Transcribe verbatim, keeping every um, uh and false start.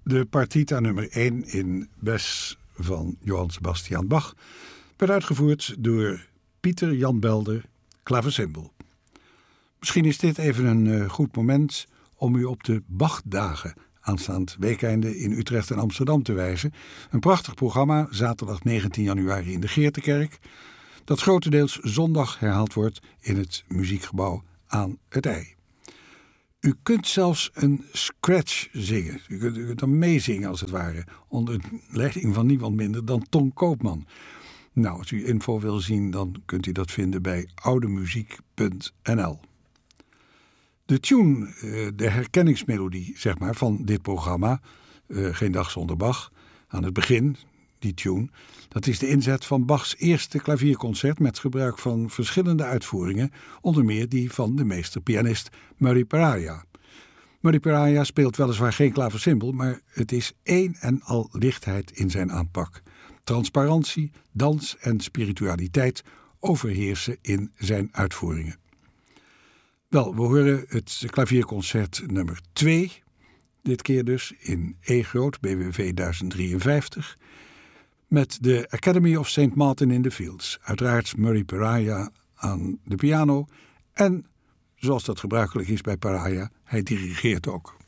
De partita nummer één in Bes van Johann Sebastian Bach werd uitgevoerd door Pieter Jan Belder, klavecimbal. Misschien is dit even een uh, goed moment om u op de Bachdagen aanstaand weekeinde in Utrecht en Amsterdam te wijzen. Een prachtig programma, zaterdag negentien januari in de Geertekerk, dat grotendeels zondag herhaald wordt in het muziekgebouw aan het IJ. U kunt zelfs een scratch zingen. U kunt, u kunt dan meezingen als het ware, onder leiding van niemand minder dan Ton Koopman. Nou, als u info wil zien, dan kunt u dat vinden bij oudemuziek punt n l. De tune, de herkenningsmelodie zeg maar, van dit programma, uh, Geen dag zonder Bach, aan het begin, die tune, dat is de inzet van Bachs eerste klavierconcert met gebruik van verschillende uitvoeringen, onder meer die van de meesterpianist Murray Peraja. Murray Peraja speelt weliswaar geen klavecimbal, maar het is één en al lichtheid in zijn aanpak. Transparantie, dans en spiritualiteit overheersen in zijn uitvoeringen. Wel, we horen het klavierconcert nummer twee, dit keer dus in E groot, B W V duizend drieënvijftig, met de Academy of Saint Martin in the Fields. Uiteraard Murray Peraja aan de piano en, zoals dat gebruikelijk is bij Peraja, hij dirigeert ook.